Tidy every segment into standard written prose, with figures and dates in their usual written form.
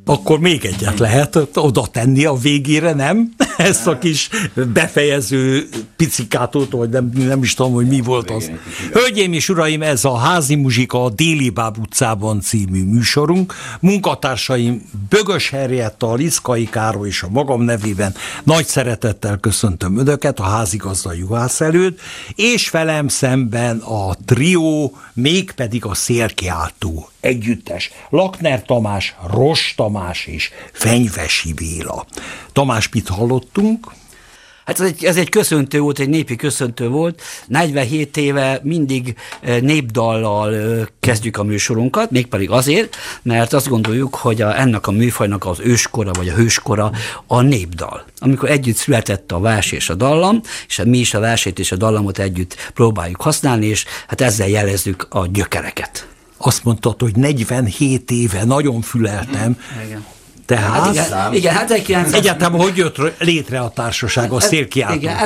Akkor még egyet lehet oda tenni a végére, nem? Ezt a kis befejező picikátot, vagy nem is tudom, hogy mi volt az. Hölgyeim és uraim, ez a Házi Muzsika a Déli Báb utcában című műsorunk. Munkatársaim Bögös Henrietta, Liszkai Károly és a magam nevében nagy szeretettel köszöntöm Önöket a házigazda juhász előtt, és velem szemben a trió, mégpedig a szélkiáltó együttes. Lakner Tamás, Ross Tamás és Fenyvesi Béla. Tamás, mit hallottunk? Hát ez egy köszöntő volt, egy népi köszöntő volt. 47 éve mindig népdallal kezdjük a műsorunkat, mégpedig azért, mert azt gondoljuk, hogy ennek a műfajnak az őskora vagy a hőskora a népdal. Amikor együtt született a vers és a dallam, és mi is a versét és a dallamot együtt próbáljuk használni, és hát ezzel jelezzük a gyökereket. Azt mondtad, hogy 47 éve, nagyon füleltem. Igen. Tehát igen, egyáltalán hogy jött létre a társaság, a szélkiáltó? Igen,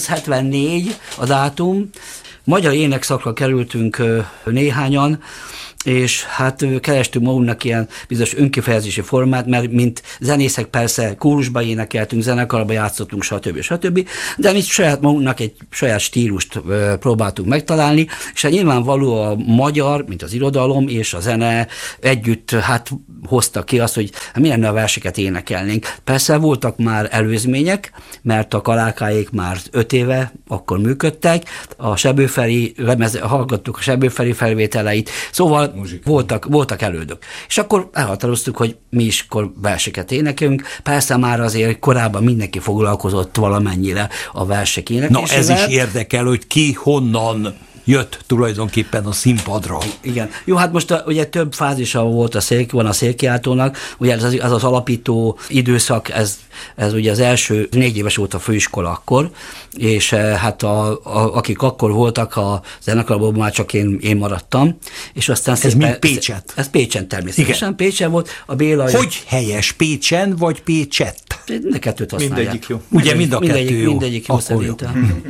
1974 a dátum. Magyar énekszakra kerültünk néhányan, és hát kerestünk magunknak ilyen bizonyos önkifejezési formát, mert mint zenészek persze kórusba énekeltünk, zenekarba játszottunk, stb. De mi saját magunknak egy saját stílust próbáltunk megtalálni, és hát nyilvánvaló a magyar, mint az irodalom és a zene együtt hát hozta ki azt, hogy mi lenne, a verseket énekelnénk. Persze voltak már előzmények, mert a Kalákáék már 5 éve akkor működtek, a Sebőferi hallgattuk a Sebőferi felvételeit, szóval voltak elődök. És akkor elhatároztuk, hogy mi is akkor verseket énekelünk. Persze már azért korábban mindenki foglalkozott valamennyire a versek éneklésével. Na ez is érdekel, hogy ki honnan jött tulajdonképpen a színpadra. Igen. Jó, hát most ugye több fázisa volt van a szélkiáltónak, ugye ez az alapító időszak, ez ugye az első 4 éves volt a főiskola akkor, és hát akik akkor voltak a zenekarban, már csak én maradtam, és aztán... Ez mind Pécset? Ez Pécsen természetesen. Igen. Pécsen volt. A Béla... Hogy helyes? Pécsen vagy Pécsett? Mind a kettőt használják. Mindegyik jó. Ugye mind a kettő jó. Mindegyik jó szerintem.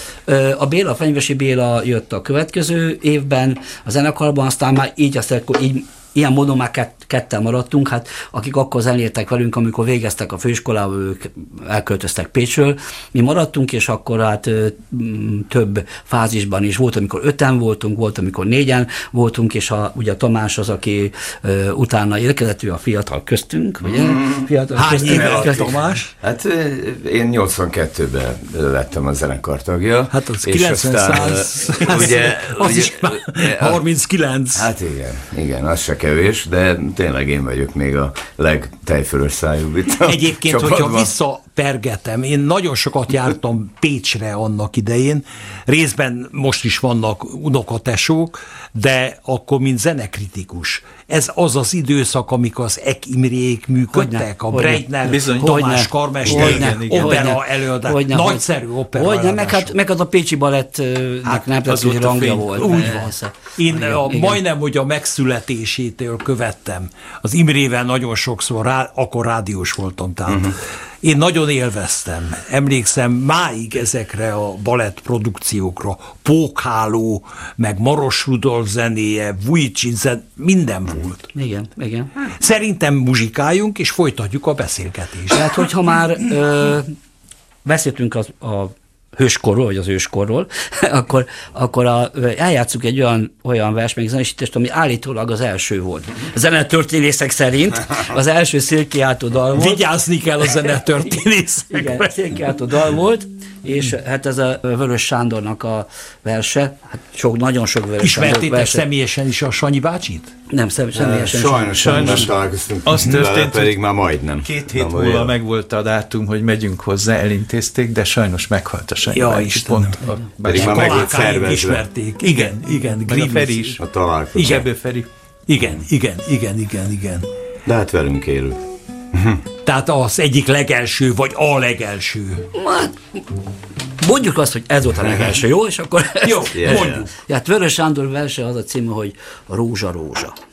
A Béla, a Fenyvesi Béla jött a következő évben a zenekarban, aztán már így ilyen módon már ketten maradtunk, hát akik akkor zenéltek velünk, amikor végeztek a főiskolával, ők elköltöztek Pécsről. Mi maradtunk, és akkor hát több fázisban is volt, amikor 5-en voltunk, volt, amikor 4-en voltunk, és ugye a Tamás az, aki utána érkezett, ő a fiatal köztünk, ugye? Hány éve a Tamás? Hát én 82-ben lettem a zenekar tagja. Hát az 90-100, ugye, az is már 39. Hát igen, az se kevés, de tényleg én vagyok még a legtejfölös szájú itt a Egyébként, csapatban. hogyha visszapergetem, én nagyon sokat jártam Pécsre annak idején, részben most is vannak unokatesók, de akkor mint zenekritikus. Ez az az időszak, amikor az Ek Imrék működtek, a Breitner, Tamás karmester, opera előadás, nagyszerű opera előadás. Meg az a pécsi balettnek nemzetközi rangja volt. Úgy van. Én majdnem, hogy a megszületésétől követtem. Az Imrével nagyon sokszor, akkor rádiós voltam, tehát én nagyon élveztem. Emlékszem máig ezekre a balett produkciókra. Pókháló, meg Maros Rudolf zenéje, Vujicsin minden volt. Igen. Szerintem muzsikáljunk, és folytatjuk a beszélgetést. Tehát, hogyha már beszéltünk a hőskorról, vagy az őskorról, akkor eljátszuk egy olyan versmegzenésítést, ami állítólag az első volt. A zenetörténészek szerint az első szélkiáltó dal volt. Vigyázni kell a zenetörténészekre. Igen, szélkiáltó dal volt, és hát ez a Vörös Sándornak a verse, hát nagyon sok Vörös Sándor verse. Ismertétek személyesen is a Sanyi bácsit? Nem, személyesen. Sajnos nem találkoztunk. Az történt, pedig már majdnem. 2 hét múlva megvolt a dátum, hogy megyünk hozzá, elintézték, de sajnos meghalt a Sanyi bácsi. Pedig már meg volt szervezve. Ismerték. Igen. Meg a Feri is. A találkozó. Sebő Feri. Igen. De hát velünk élő. Tehát az egyik legelső, vagy a legelső. Mondjuk azt, hogy ez volt a legelső, jó? És akkor jó, mondjuk. Hát Vörös Sándor verse az a címe, hogy Rózsa, rózsa.